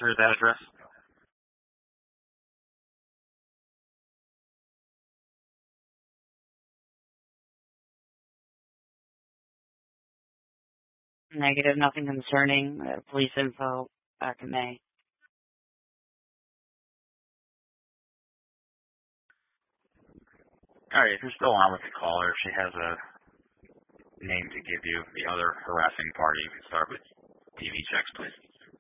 enter that address? Negative, nothing concerning. Police info back in May. Alright, if you're still on with the caller, if she has a name to give you, the other harassing party, you can start with TV checks, please.